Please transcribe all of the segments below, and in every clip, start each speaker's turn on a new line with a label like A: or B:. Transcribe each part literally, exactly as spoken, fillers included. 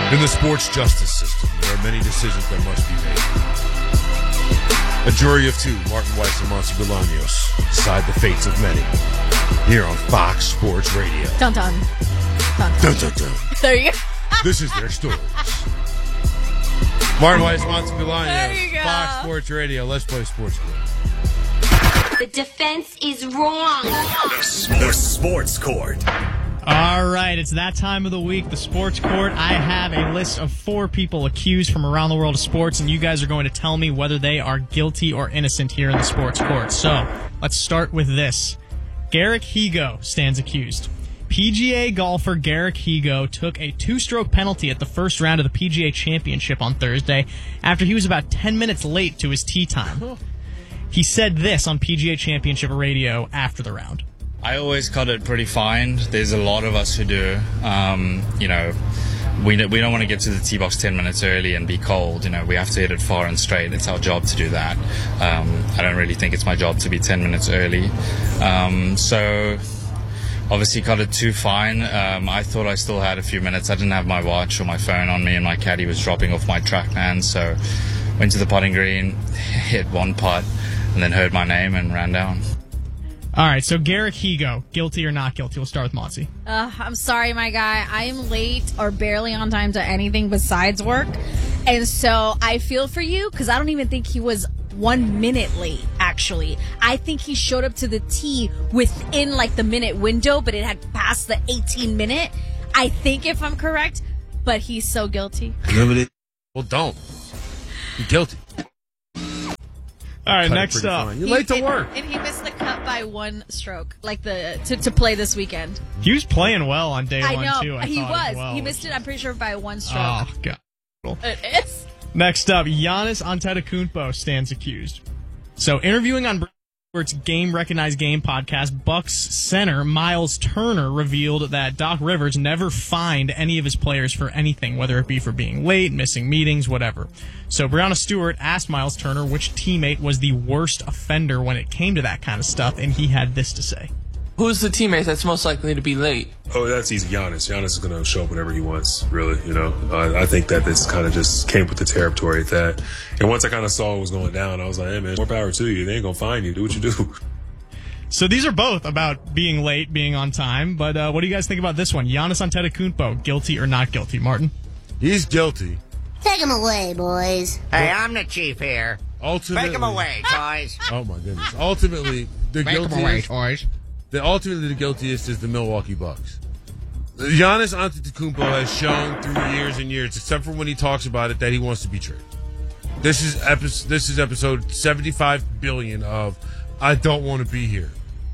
A: In the sports justice system, there are many decisions that must be made. A jury of two, Martin Weiss and Monty Bolaños, decide the fates of many. Here on Fox Sports Radio.
B: Dun dun. Dun dun.
A: Dun, dun, dun.
B: There you go.
A: This is their stories. Martin Weiss, Monty
B: There you
A: Bolaños,
B: go.
A: Fox Sports Radio. Let's play sports.
C: The defense is wrong.
D: The Sports Court.
E: All right, it's that time of the week, the Sports Court. I have a list of four people accused from around the world of sports, and you guys are going to tell me whether they are guilty or innocent here in the Sports Court. So, let's start with this. Garrick Higgo stands accused. P G A golfer Garrick Higgo took a two-stroke penalty at the first round of the P G A Championship on Thursday after he was about ten minutes late to his tee time. He said this on P G A Championship radio after the round.
F: I always cut it pretty fine. There's a lot of us who do. Um, you know, we we don't want to get to the tee box ten minutes early and be cold. You know, we have to hit it far and straight. It's our job to do that. Um, I don't really think it's my job to be ten minutes early. Um, so, obviously cut it too fine. Um, I thought I still had a few minutes. I didn't have my watch or my phone on me, and my caddy was dropping off my TrackMan. So, went to the putting green, hit one putt, and then heard my name and ran down.
E: All right, so Garrick Higgo, guilty or not guilty? We'll start with Monty.
B: Uh, I'm sorry, my guy. I am late or barely on time to anything besides work. And so I feel for you because I don't even think he was one minute late, actually. I think he showed up to the tee within like the minute window, but it had passed the eighteen minute. I think if I'm correct, but he's so guilty.
A: Well, don't. You're guilty.
E: All right,
A: Cut it
E: next
A: pretty
E: up.
A: fine. You're late to
B: and,
A: work.
B: And he missed the cut by one stroke, like the to, to play this weekend.
E: He was playing well on day
B: I
E: one,
B: know.
E: too. I
B: he
E: thought,
B: was.
E: as well.
B: He missed it, I'm pretty sure, by one stroke.
E: Oh, God.
B: It is.
E: Next up, Giannis Antetokounmpo stands accused. So, interviewing on Breitbart's Game Recognized Game podcast, Bucks center Miles Turner revealed that Doc Rivers never fined any of his players for anything, whether it be for being late, missing meetings, whatever. So, Breanna Stewart asked Miles Turner which teammate was the worst offender when it came to that kind of stuff, and he had this to say.
G: Who's the teammate that's most likely to be late?
H: Oh, that's easy. Giannis. Giannis is going to show up whenever he wants, really, you know. Uh, I think that this kind of just came with the territory at that. And once I kind of saw what was going down, I was like, hey, man, more power to you. They ain't going to find you. Do what you do.
E: So these are both about being late, being on time, but uh, what do you guys think about this one? Giannis Antetokounmpo, guilty or not guilty? Martin?
A: He's guilty.
C: Take him away, boys.
I: Hey, I'm the chief here.
A: Ultimately,
I: Take him away, toys.
A: Oh my goodness! Ultimately, the
I: Take him
A: guiltiest,
I: away, toys.
A: the ultimately the guiltiest is the Milwaukee Bucks. Giannis Antetokounmpo has shown through years and years, except for when he talks about it, that he wants to be traded. This is episode. This is episode seventy-five billion of I don't want to be here.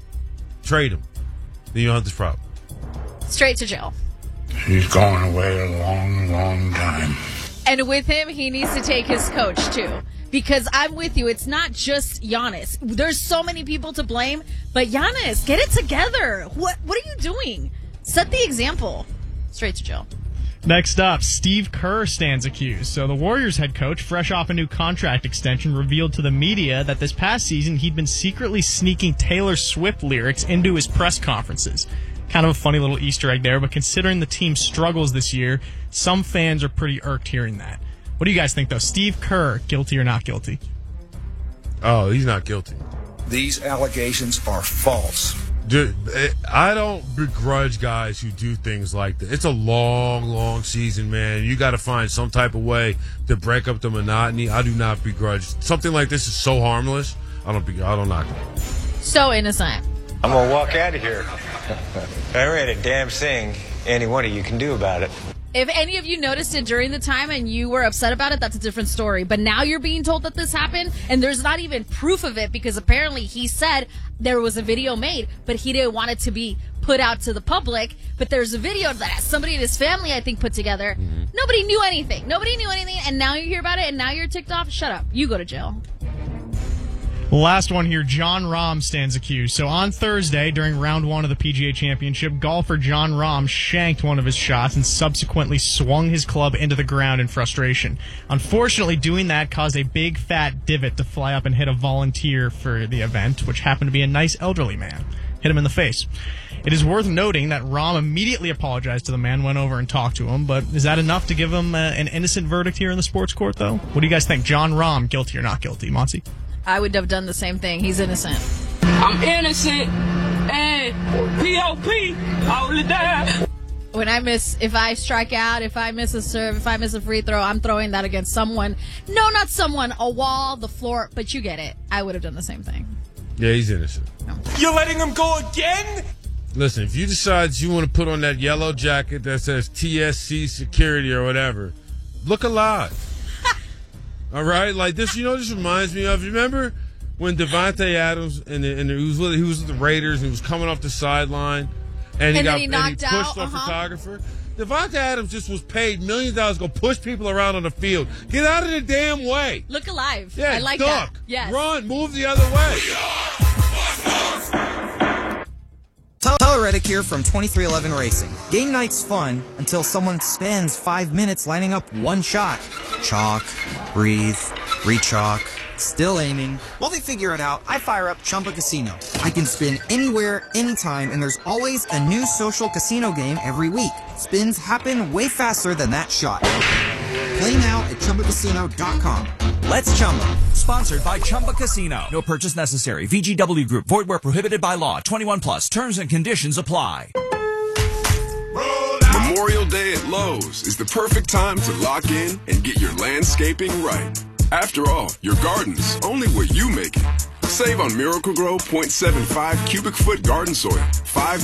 A: Trade him. Then you don't have this problem.
B: Straight to jail.
I: He's gone away a long, long time.
B: And with him, he needs to take his coach, too. Because I'm with you. It's not just Giannis. There's so many people to blame. But Giannis, get it together. What What are you doing? Set the example. Straight to jail.
E: Next up, Steve Kerr stands accused. So the Warriors head coach, fresh off a new contract extension, revealed to the media that this past season he'd been secretly sneaking Taylor Swift lyrics into his press conferences. Kind of a funny little Easter egg there, but considering the team's struggles this year, some fans are pretty irked hearing that. What do you guys think, though? Steve Kerr, guilty or not guilty?
A: Oh, he's not guilty.
D: These allegations are false.
A: Dude, I don't begrudge guys who do things like that. It's a long, long season, man. You got to find some type of way to break up the monotony. I do not begrudge. Something like this is so harmless. I don't be. I don't knock it.
B: So innocent.
J: I'm gonna walk out of here. There ain't a damn thing any one of you can do about it.
B: If any of you noticed it during the time and you were upset about it, that's a different story. But now you're being told that this happened, and there's not even proof of it because apparently he said there was a video made, but he didn't want it to be put out to the public. But there's a video that somebody in his family, I think, put together. Mm-hmm. Nobody knew anything. Nobody knew anything, and now you hear about it, and now you're ticked off. Shut up. You go to jail.
E: Last one here, Jon Rahm stands accused. So on Thursday, during round one of the P G A Championship, golfer Jon Rahm shanked one of his shots and subsequently swung his club into the ground in frustration. Unfortunately, doing that caused a big fat divot to fly up and hit a volunteer for the event, which happened to be a nice elderly man. hit him in the face. It is worth noting that Rahm immediately apologized to the man, went over and talked to him, but is that enough to give him uh, an innocent verdict here in the sports court, though? What do you guys think? John Rahm, guilty or not guilty? Monty?
B: I would have done the same thing. He's innocent.
K: I'm innocent, and P O P all the time.
B: When I miss, if I strike out, if I miss a serve, if I miss a free throw, I'm throwing that against someone. No, not someone, a wall, the floor, but you get it. I would have done the same thing.
A: Yeah, he's innocent.
B: No.
K: You're letting him go again?
A: Listen, if you decide you want to put on that yellow jacket that says T S C security or whatever, look alive. All right? Like this, you know, this reminds me of, remember when Devontae Adams, and, the, and the, he, was with, he was with the Raiders, and he was coming off the sideline, and he
B: And
A: got
B: then he knocked
A: and he pushed
B: out,
A: a
B: uh-huh.
A: photographer. Devontae Adams just was paid millions of dollars to go push people around on the field. Get out of the damn way.
B: Look alive.
A: Yeah,
B: I like
A: duck,
B: that. Yes.
A: run, move the other way.
L: Tyler Reddick here from twenty-three eleven Racing. Game night's fun until someone spends five minutes lining up one shot. Chalk, breathe, re-chalk, still aiming. While they figure it out, I fire up Chumba Casino. I can spin anywhere, anytime, and there's always a new social casino game every week. Spins happen way faster than that shot. Play now at Chumba Casino dot com. Let's Chumba.
M: Sponsored by Chumba Casino. No purchase necessary. V G W Group. Void where prohibited by law. twenty-one plus. Terms and conditions apply.
N: Memorial Day at Lowe's is the perfect time to lock in and get your landscaping right. After all, your garden's only where you make it. Save on Miracle-Gro point seven five cubic foot garden soil. Five